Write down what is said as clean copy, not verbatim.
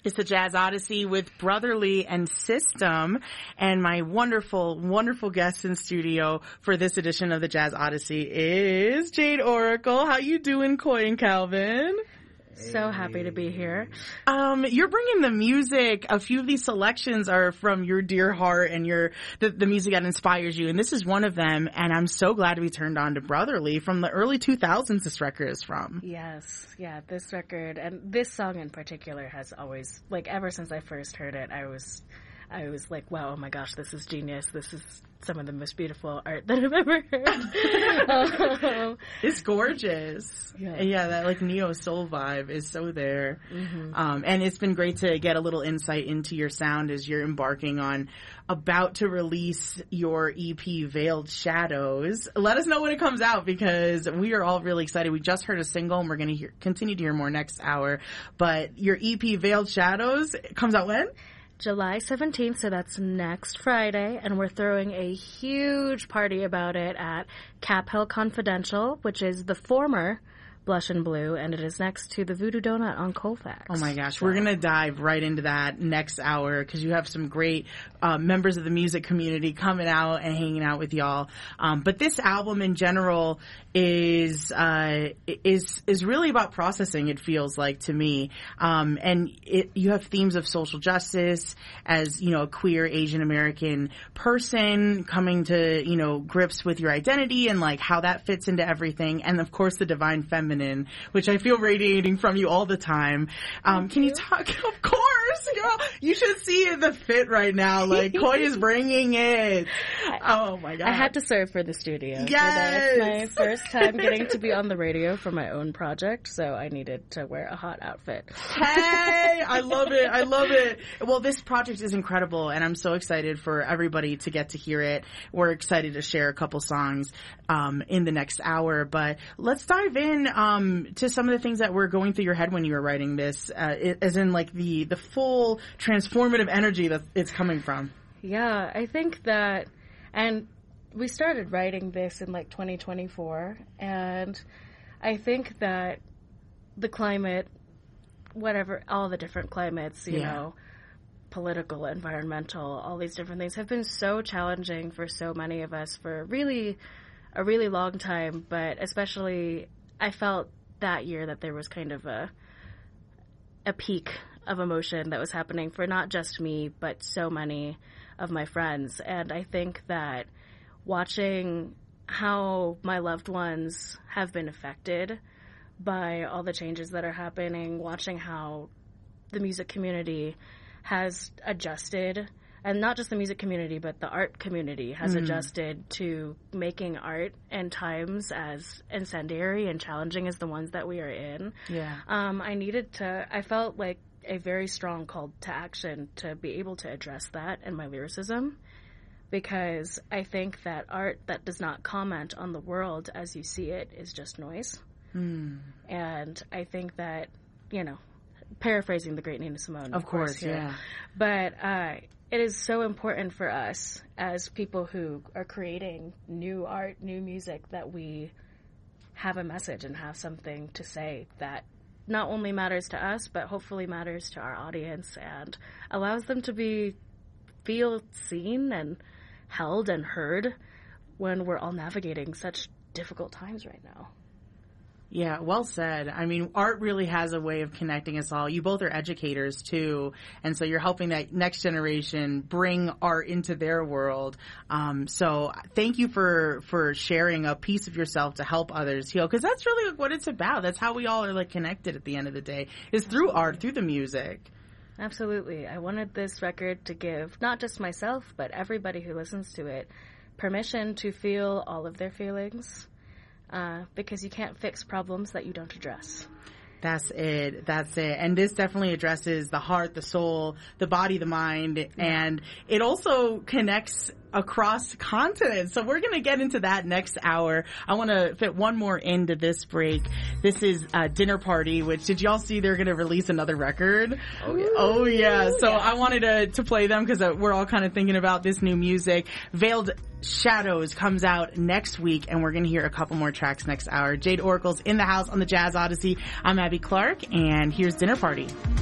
It's the Jazz Odyssey with Brotherly and System, and my wonderful, wonderful guest in studio for this edition of the Jazz Odyssey is Jade Oracle. How you doing, Coy and Calvin? So happy to be here. You're bringing the music. A few of these selections are from your dear heart and the music that inspires you, and this is one of them. And I'm so glad to be turned on to Brotherly from the early 2000s. This record is from. Yes, yeah, this record and this song in particular has always, like, ever since I first heard it, I was like, wow, oh my gosh, this is genius. This is some of the most beautiful art that I've ever heard. It's gorgeous. Yeah, that like neo soul vibe is so there. Mm-hmm. And it's been great to get a little insight into your sound as you're embarking on about to release your EP Veiled Shadows. Let us know when it comes out because we are all really excited. We just heard a single and we're going to continue to hear more next hour. But your EP Veiled Shadows comes out when? July 17th, so that's next Friday, and we're throwing a huge party about it at Cap Hill Confidential, which is the former Blush and Blue, and it is next to the Voodoo Donut on Colfax. Oh my gosh, we're going to dive right into that next hour because you have some great members of the music community coming out and hanging out with y'all. But this album in general is really about processing, it feels like to me. And you have themes of social justice as, you know, a queer Asian American person coming to, you know, grips with your identity and like how that fits into everything. And of course the divine feminine, which I feel radiating from you all the time. Can you talk? Of course, girl. You should see the fit right now. Like, Coy is bringing it. Oh my God. I had to serve for the studio. Yes. It's my first time getting to be on the radio for my own project, so I needed to wear a hot outfit. Hey, I love it. I love it. Well, this project is incredible, and I'm so excited for everybody to get to hear it. We're excited to share a couple songs in the next hour, but let's dive in to some of the things that were going through your head when you were writing this, as in like the full transformative energy that it's coming from. Yeah, I think that, and we started writing this in like 2024, and I think that the climate, whatever, all the different climates, you know, political, environmental, all these different things have been so challenging for so many of us for a really long time, but especially I felt that year that there was kind of a peak of emotion that was happening for not just me, but so many of my friends. And I think that watching how my loved ones have been affected by all the changes that are happening, watching how the music community has adjusted, and not just the music community, but the art community has adjusted to making art in times as incendiary and challenging as the ones that we are in. Yeah. I felt like a very strong call to action to be able to address that in my lyricism, because I think that art that does not comment on the world as you see it is just noise. And I think that, you know, paraphrasing the great Nina Simone, of course here, yeah. But it is so important for us as people who are creating new art, new music, that we have a message and have something to say that not only matters to us, but hopefully matters to our audience and allows them to feel seen and held and heard when we're all navigating such difficult times right now. Yeah, well said. I mean, art really has a way of connecting us all. You both are educators too, and so you're helping that next generation bring art into their world. So thank you for sharing a piece of yourself to help others heal, because that's really what it's about. That's how we all are like connected at the end of the day, is through art, through the music. Absolutely. I wanted this record to give not just myself, but everybody who listens to it permission to feel all of their feelings. Because you can't fix problems that you don't address. That's it. And this definitely addresses the heart, the soul, the body, the mind, and it also connects across continents. So we're going to get into that next hour. I want to fit one more into this break. This is Dinner Party, which, did y'all see they're going to release another record? Oh yeah. So I wanted to play them because we're all kind of thinking about this new music. Veiled Shadows comes out next week, and we're going to hear a couple more tracks next hour. Jade Oracle's in the house on the Jazz Odyssey. I'm Abby Clark, and here's Dinner Party.